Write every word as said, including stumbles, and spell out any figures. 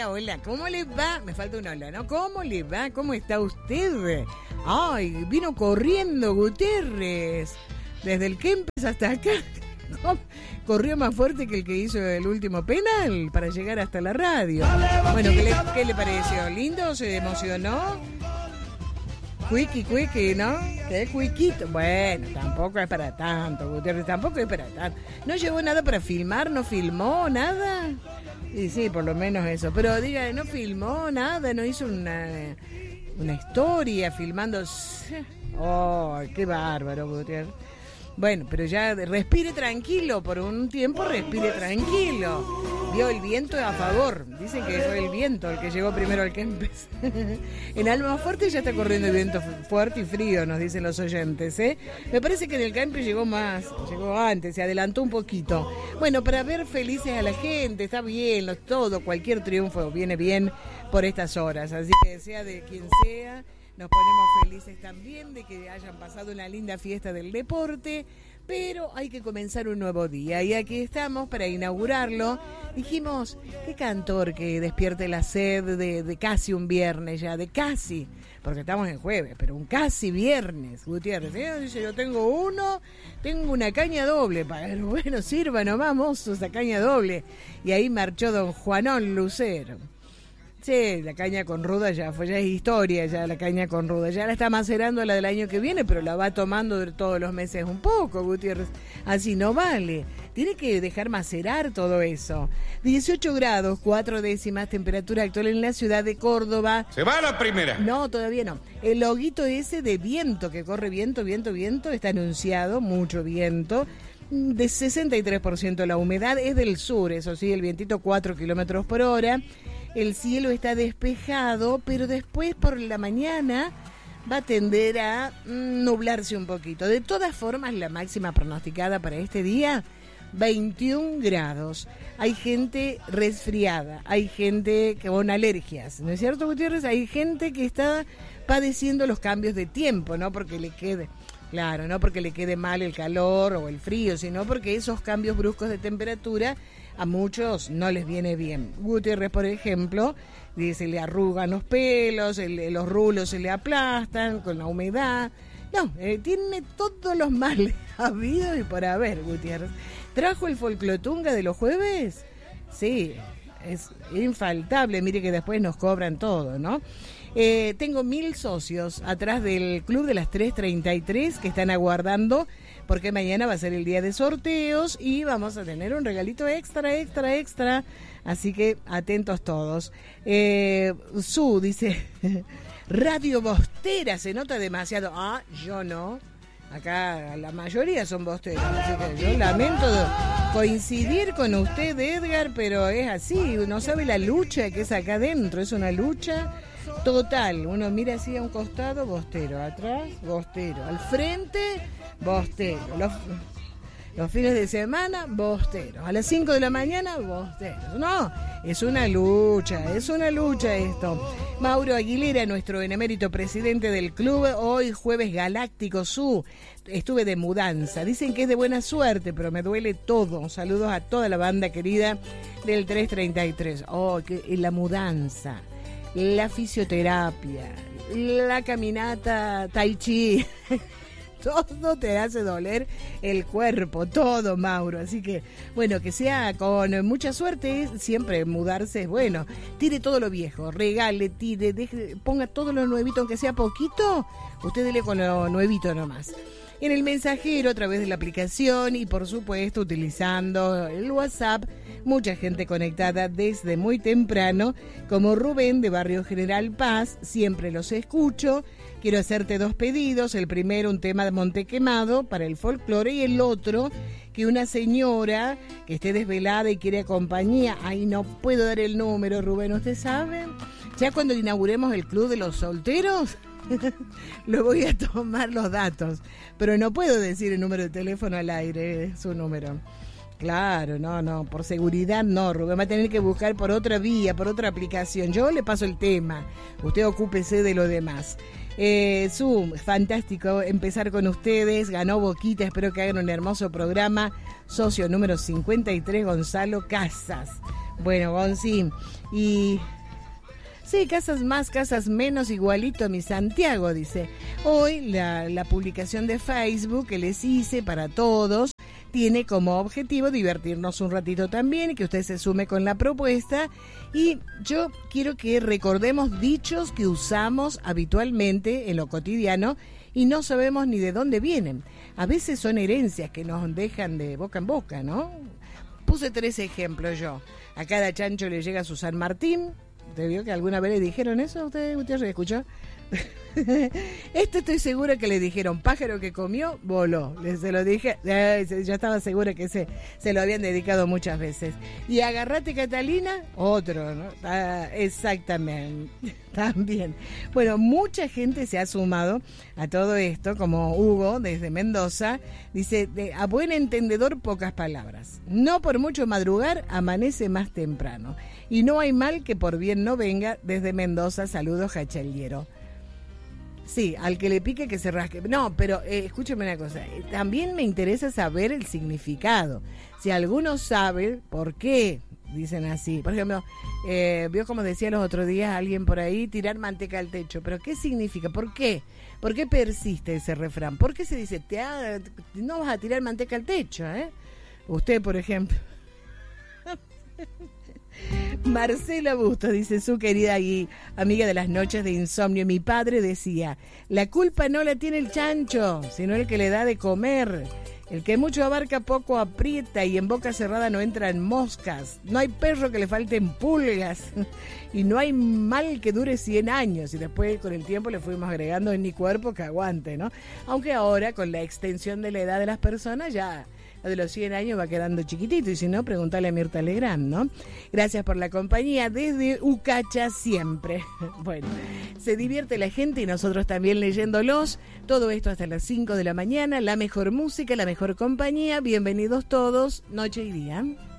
hola, hola, ¿cómo le va? Me falta un hola, ¿no? ¿Cómo le va? ¿Cómo está usted? Ay, vino corriendo Gutiérrez, desde el Kempes hasta acá. Corrió más fuerte que el que hizo el último penal para llegar hasta la radio. Bueno, ¿qué le, qué le pareció? ¿Lindo? ¿Se emocionó? Cuiqui, cuiqui, ¿no? ¿Qué cuiquito? Bueno, tampoco es para tanto, Gutiérrez, tampoco es para tanto. ¿No llevó nada para filmar? ¿No filmó nada? Y sí, por lo menos eso. Pero diga, ¿no filmó nada? ¿No hizo una, una historia filmando? ¡Oh, qué bárbaro, Gutiérrez! Bueno, pero ya respire tranquilo, por un tiempo respire tranquilo. Vio el viento a favor. Dicen que fue el viento el que llegó primero al Kempes. En Almafuerte ya está corriendo el viento fuerte y frío, nos dicen los oyentes, ¿eh? Me parece que en el Kempes llegó más, llegó antes, se adelantó un poquito. Bueno, para ver felices a la gente, está bien, todo, cualquier triunfo viene bien por estas horas. Así que sea de quien sea, nos ponemos felices también de que hayan pasado una linda fiesta del deporte, pero hay que comenzar un nuevo día y aquí estamos para inaugurarlo. Dijimos, qué cantor que despierte la sed de, de casi un viernes ya, de casi, porque estamos en jueves, pero un casi viernes, Gutiérrez, ¿eh? Dice, yo tengo uno, tengo una caña doble, para bueno, sirva nomás, mozo, esa caña doble. Y ahí marchó don Juanón Lucero. Sí, la caña con ruda ya fue, ya es historia, ya la caña con ruda. Ya la está macerando la del año que viene, pero la va tomando de todos los meses un poco, Gutiérrez. Así no vale. Tiene que dejar macerar todo eso. dieciocho grados, cuatro décimas, temperatura actual en la ciudad de Córdoba. ¿Se va a la primera? No, todavía no. El loguito ese de viento, que corre viento, viento, viento, está anunciado, mucho viento. De sesenta y tres por ciento la humedad, es del sur, eso sí, el vientito cuatro kilómetros por hora. El cielo está despejado, pero después por la mañana va a tender a nublarse un poquito. De todas formas, la máxima pronosticada para este día, veintiún grados. Hay gente resfriada, hay gente que con alergias, ¿no es cierto, Gutiérrez? Hay gente que está padeciendo los cambios de tiempo, no porque le quede... Claro, no porque le quede mal el calor o el frío, sino porque esos cambios bruscos de temperatura a muchos no les viene bien. Gutiérrez, por ejemplo, dice, le arrugan los pelos, el, los rulos se le aplastan con la humedad. No, eh, tiene todos los males habidos y por haber, Gutiérrez. ¿Trajo el folclotunga de los jueves? Sí, es infaltable, mire que después nos cobran todo, ¿no? Eh, tengo mil socios atrás del Club de las tres treinta y tres que están aguardando porque mañana va a ser el día de sorteos y vamos a tener un regalito extra, extra, extra. Así que atentos todos. Eh, Su dice, Radio Bostera, se nota demasiado. Ah, yo no. Acá la mayoría son bosteros, así que yo lamento coincidir con usted, Edgar, pero es así. Uno sabe la lucha que es acá adentro, es una lucha total. Uno mira así a un costado, bostero, atrás, bostero, al frente, bostero, los, los fines de semana, bostero, a las cinco de la mañana, bostero. No, es una lucha, es una lucha esto. Mauro Aguilera, nuestro benemérito presidente del club, hoy jueves galáctico, Su, estuve de mudanza. Dicen que es de buena suerte, pero me duele todo. Saludos a toda la banda querida del tres treinta y tres. Oh, que la mudanza, la fisioterapia, la caminata tai chi, todo te hace doler el cuerpo, todo, Mauro. Así que, bueno, que sea con mucha suerte, siempre mudarse es bueno. Tire todo lo viejo, regale, tire, deje, ponga todo lo nuevito, aunque sea poquito, usted dele con lo nuevito nomás. En el mensajero, a través de la aplicación y, por supuesto, utilizando el WhatsApp, mucha gente conectada desde muy temprano, como Rubén de Barrio General Paz, siempre los escucho. Quiero hacerte dos pedidos, el primero un tema de Montequemado para el folclore y el otro que una señora que esté desvelada y quiere compañía. Ay, no puedo dar el número, Rubén, ¿usted sabe? Ya cuando inauguremos el Club de los Solteros, lo voy a tomar los datos, pero no puedo decir el número de teléfono al aire, su número. Claro, no, no, por seguridad no, Rubén va a tener que buscar por otra vía, por otra aplicación. Yo le paso el tema, usted ocúpese de lo demás. Eh, su, fantástico empezar con ustedes. Ganó Boquita, espero que hagan un hermoso programa. Socio número cincuenta y tres, Gonzalo Casas. Bueno, Gonzi, y... sí, casas más, casas menos, igualito a mi Santiago, dice. Hoy la, la publicación de Facebook que les hice para todos tiene como objetivo divertirnos un ratito también y que usted se sume con la propuesta. Y yo quiero que recordemos dichos que usamos habitualmente en lo cotidiano y no sabemos ni de dónde vienen. A veces son herencias que nos dejan de boca en boca, ¿no? Puse tres ejemplos yo. A cada chancho le llega su San Martín. ¿Te vio que alguna vez le dijeron eso a usted, Gutiérrez? ¿Escuchó? Este estoy segura que le dijeron, pájaro que comió, voló. Les se lo dije, eh, yo estaba segura que se, se lo habían dedicado muchas veces. Y agarrate Catalina, otro, ¿no? Ah, exactamente, también. Bueno, mucha gente se ha sumado a todo esto, como Hugo desde Mendoza, dice, de, a buen entendedor pocas palabras. No por mucho madrugar, amanece más temprano. Y no hay mal que por bien no venga, desde Mendoza, saludos Jachaliero. Sí, al que le pique que se rasque. No, pero eh, escúcheme una cosa. Eh, también me interesa saber el significado. Si alguno sabe por qué dicen así. Por ejemplo, eh, vio como decía los otros días alguien por ahí, tirar manteca al techo. ¿Pero qué significa? ¿Por qué? ¿Por qué persiste ese refrán? ¿Por qué se dice, te ha, no vas a tirar manteca al techo? ¿eh? Usted, por ejemplo... Marcela Bustos dice, su querida y amiga de las noches de insomnio, mi padre decía, la culpa no la tiene el chancho, sino el que le da de comer. El que mucho abarca poco aprieta y en boca cerrada no entran moscas. No hay perro que le falten pulgas y no hay mal que dure cien años. Y después con el tiempo le fuimos agregando en mi cuerpo que aguante, ¿no? Aunque ahora con la extensión de la edad de las personas ya... de los cien años va quedando chiquitito, y si no, preguntale a Mirta Legrand, ¿no? Gracias por la compañía desde Ucacha siempre. Bueno, se divierte la gente y nosotros también leyéndolos. Todo esto hasta las cinco de la mañana, la mejor música, la mejor compañía. Bienvenidos todos, noche y día.